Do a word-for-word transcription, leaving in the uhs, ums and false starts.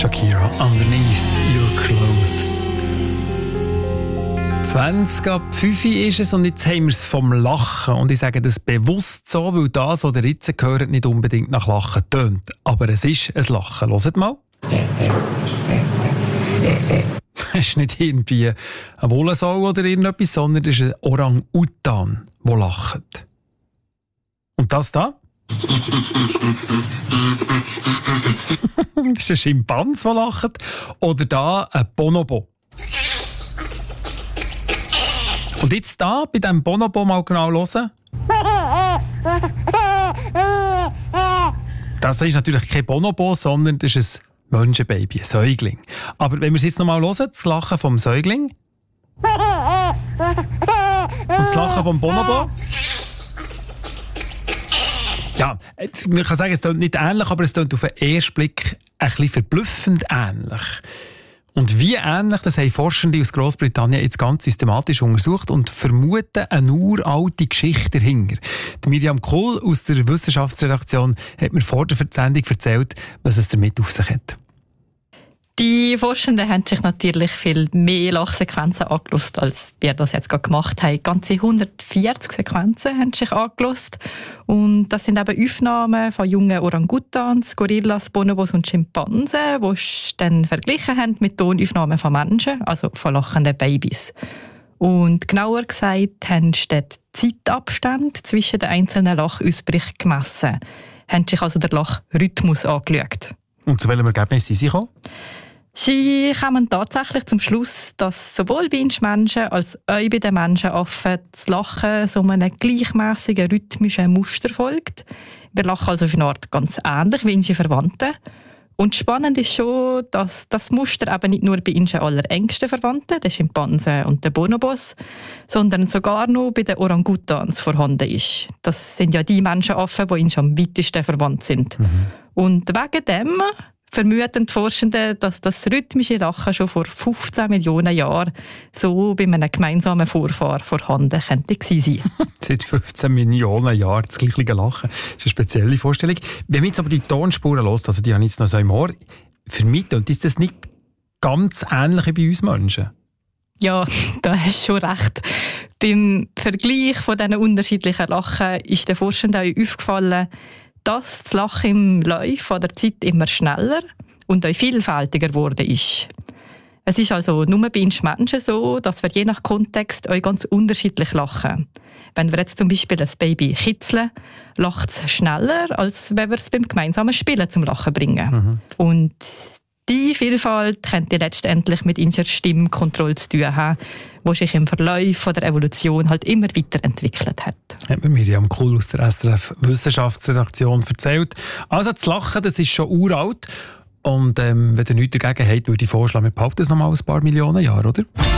Shakira, Underneath Your Clothes. zwanzig ab fünf ist es und jetzt haben wir es vom Lachen. Und ich sage das bewusst so, weil das, was ihr jetzt hört, nicht unbedingt nach Lachen tönt. Aber es ist ein Lachen. Hört mal. Es ist nicht irgendwie ein Wollensau oder irgendetwas, sondern es ist ein Orang-Utan, der lacht. Und das da? Das ist ein Schimpans, der lacht. Oder da ein Bonobo. Und jetzt da, bei diesem Bonobo mal genau hören. Das ist natürlich kein Bonobo, sondern das ist ein Menschenbaby, ein Säugling. Aber wenn wir es jetzt noch mal hören, das Lachen vom Säugling. Und das Lachen vom Bonobo. Ja, man kann sagen, es klingt nicht ähnlich, aber es klingt auf den ersten Blick ein bisschen verblüffend ähnlich. Und wie ähnlich, das haben Forschende aus Grossbritannien jetzt ganz systematisch untersucht und vermuten eine uralte Geschichte dahinter. Die Miriam Kohl aus der Wissenschaftsredaktion hat mir vor der Sendung erzählt, was es damit auf sich hat. Die Forschenden haben sich natürlich viel mehr Lachsequenzen angeschaut, als wir das jetzt gerade gemacht haben. Ganze hundertvierzig Sequenzen haben sich angeschaut. Und das sind eben Aufnahmen von jungen Orangutans, Gorillas, Bonobos und Schimpansen, die sie dann verglichen haben mit Tonaufnahmen von Menschen, also von lachenden Babys. Und genauer gesagt haben sie den Zeitabstand zwischen den einzelnen Lachausbrüchen gemessen. Haben sich also den Lachrhythmus angeschaut. Und zu welchem Ergebnis sind sie gekommen? Sie kommen tatsächlich zum Schluss, dass sowohl bei uns Menschen als auch bei den Menschenaffen das Lachen so einem gleichmäßigen rhythmischen Muster folgt. Wir lachen also auf eine Art ganz ähnlich wie unsere Verwandten. Und spannend ist schon, dass das Muster eben nicht nur bei unseren allerengsten Verwandten, den Schimpansen und den Bonobos, sondern sogar noch bei den Orangutans vorhanden ist. Das sind ja die Menschenaffen, die uns am weitesten verwandt sind. Mhm. Und wegen dem vermuten die Forschenden, dass das rhythmische Lachen schon vor fünfzehn Millionen Jahren so bei einem gemeinsamen Vorfahr vorhanden könnte gewesen sein. Seit fünfzehn Millionen Jahren das gleiche Lachen. Das ist eine spezielle Vorstellung. Wenn man jetzt aber die Tonspuren hört, also die haben jetzt noch so im Ohr, für mich ist das nicht ganz ähnlich wie bei uns Menschen. Ja, da hast du schon recht. Beim Vergleich von diesen unterschiedlichen Lachen ist den Forschenden auch aufgefallen, dass das Lachen im Laufe der Zeit immer schneller und auch vielfältiger geworden ist. Es ist also nur bei uns Menschen so, dass wir je nach Kontext auch ganz unterschiedlich lachen. Wenn wir jetzt zum Beispiel ein Baby kitzeln, lacht es schneller, als wenn wir es beim gemeinsamen Spielen zum Lachen bringen. Mhm. Und die Vielfalt könnte letztendlich mit unserer Stimmkontrolle zu tun haben, die sich im Verlauf der Evolution halt immer weiterentwickelt hat. Hat mir Miriam Kohl aus der S R F-Wissenschaftsredaktion erzählt. Also das Lachen, das ist schon uralt. Und ähm, wenn ihr nichts dagegen habt, würde ich vorschlagen, wir behalten es noch mal ein paar Millionen Jahre, oder?